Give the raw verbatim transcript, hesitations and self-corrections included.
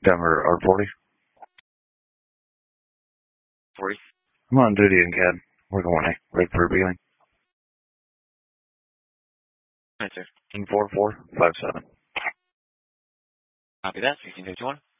Denver R forty. forty. I'm on duty in C A D. We're going A. Ready for revealing. Right, sir. four four five seven. Copy that. sixteen fifty-one.